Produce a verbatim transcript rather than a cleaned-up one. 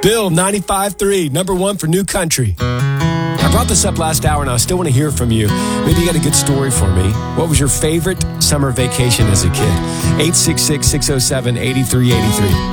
Bill, ninety-five point three, number one for New Country. I brought this up last hour, and I still want to hear from you. Maybe you got a good story for me. What was your favorite summer vacation as a kid? eight six six, six oh seven, eight three eight three.